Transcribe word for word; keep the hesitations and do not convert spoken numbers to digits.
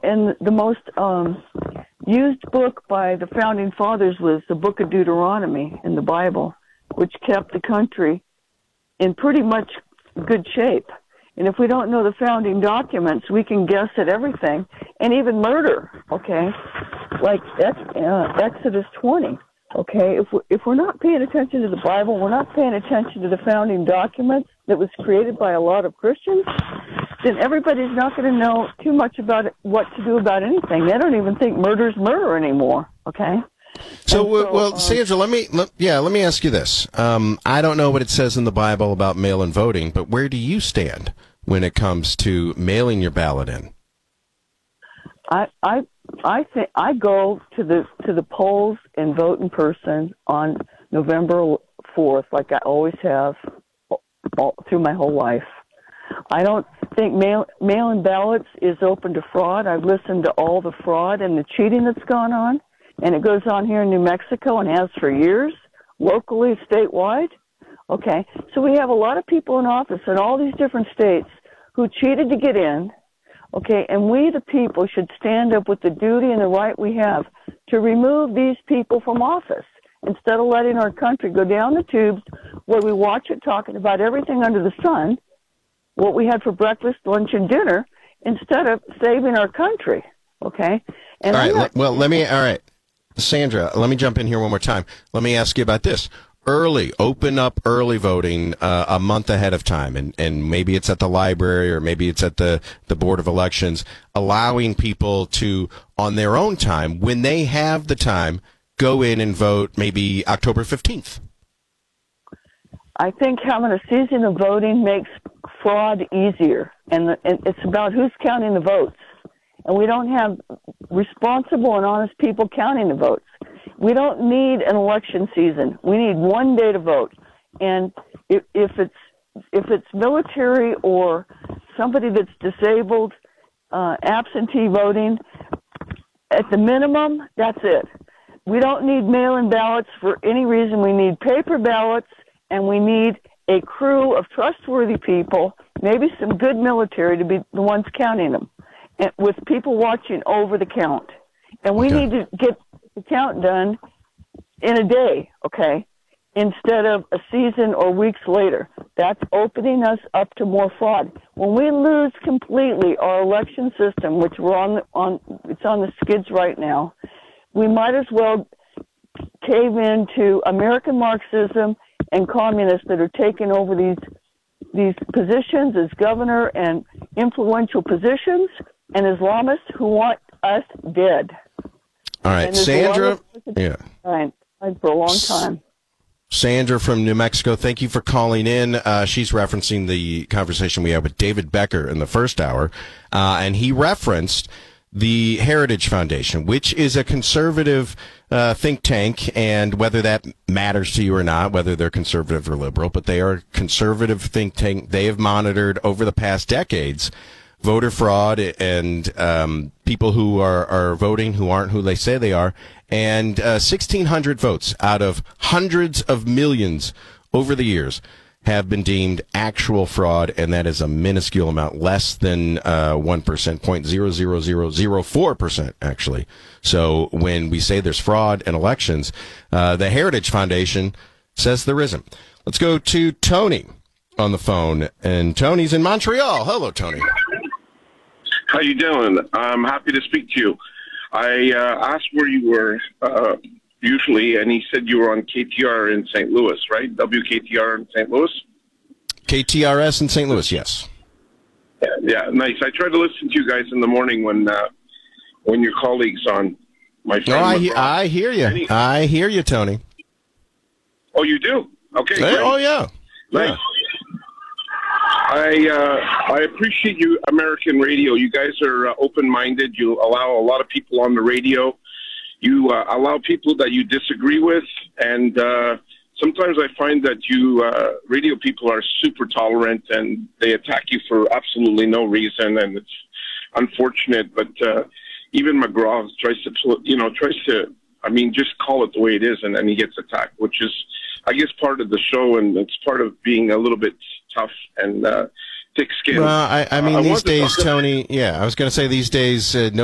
and the most um, used book by the Founding Fathers was the Book of Deuteronomy in the Bible, which kept the country in pretty much good shape. And if we don't know the founding documents, we can guess at everything, and even murder, okay? Like uh, Exodus twenty, okay? If we're, if we're not paying attention to the Bible, we're not paying attention to the founding documents that was created by a lot of Christians, then everybody's not going to know too much about it, what to do about anything. They don't even think murder's murder anymore, okay? So, so well, um, Sandra, let me, let, yeah, let me ask you this. Um, I don't know what it says in the Bible about mail-in voting, but where do you stand when it comes to mailing your ballot in? I, I, I think I go to the to the polls and vote in person on November fourth, like I always have all, through my whole life. I don't think mail mail-in ballots is open to fraud. I've listened to all the fraud and the cheating that's gone on. And it goes on here in New Mexico and has for years, locally, statewide. Okay, so we have a lot of people in office in all these different states who cheated to get in, okay, and we, the people, should stand up with the duty and the right we have to remove these people from office instead of letting our country go down the tubes where we watch it talking about everything under the sun, what we had for breakfast, lunch, and dinner, instead of saving our country, okay? And all right, not- well, let me, all right. Sandra, let me jump in here one more time. Let me ask you about this. Early, open up early voting uh, a month ahead of time, and, and maybe it's at the library or maybe it's at the, the Board of Elections, allowing people to, on their own time, when they have the time, go in and vote maybe October fifteenth. I think having a season of voting makes fraud easier, and, the, and it's about who's counting the votes. And we don't have responsible and honest people counting the votes. We don't need an election season. We need one day to vote. And if, if it's if it's military or somebody that's disabled, uh, absentee voting, at the minimum, that's it. We don't need mail-in ballots for any reason. We need paper ballots, and we need a crew of trustworthy people, maybe some good military to be the ones counting them, and with people watching over the count. And we Okay. need to get the count done in a day, okay, instead of a season or weeks later. That's opening us up to more fraud. When we lose completely our election system, which we're on, the, on it's on the skids right now, we might as well cave into American Marxism and communists that are taking over these these positions as governor and influential positions, and Islamists who want us dead. All right, And there's a Sandra. lot of- Yeah. Right, for a long time. Sandra from New Mexico, thank you for calling in. Uh, she's referencing the conversation we had with David Becker in the first hour, uh, and he referenced the Heritage Foundation, which is a conservative uh, think tank, and whether that matters to you or not, whether they're conservative or liberal, but they are a conservative think tank. They have monitored over the past decades voter fraud and um, people who are, are voting who aren't who they say they are, and uh, sixteen hundred votes out of hundreds of millions over the years have been deemed actual fraud, and that is a minuscule amount, less than uh, one percent, zero point zero zero zero zero four percent, actually. So when we say there's fraud in elections, uh, the Heritage Foundation says there isn't. Let's go to Tony on the phone, and Tony's in Montreal. Hello, Tony. How you doing? I'm happy to speak to you. I uh, asked where you were uh, usually, and he said you were on K T R in Saint Louis, right? W K T R in Saint Louis? K T R S in Saint Louis, yes. Yeah, yeah, nice. I try to listen to you guys in the morning when uh, when your colleague's on. My friend No, I, he- LeBron. I hear you. Any- I hear you, Tony. Oh, you do? Okay, Hey, great. oh, yeah. Nice. Yeah. I uh, I appreciate you, American radio. You guys are uh, open-minded. You allow a lot of people on the radio. You uh, allow people that you disagree with, and uh, sometimes I find that you uh, radio people are super tolerant and they attack you for absolutely no reason, and it's unfortunate. But uh, even McGraw tries to, you know, tries to, I mean, just call it the way it is, and then he gets attacked, which is, I guess, part of the show, and it's part of being a little bit tough and uh, thick-skinned. Well, I, I mean, uh, I these want to days, talk about- Tony, yeah, I was going to say these days, uh, no